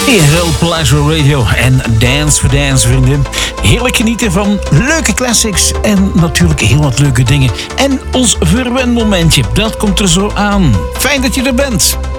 TRL Pleasure Radio en Dance for Dance, vrienden. Heerlijk genieten van leuke classics en natuurlijk heel wat leuke dingen. En ons verwenmomentje, dat komt er zo aan. Fijn dat je er bent.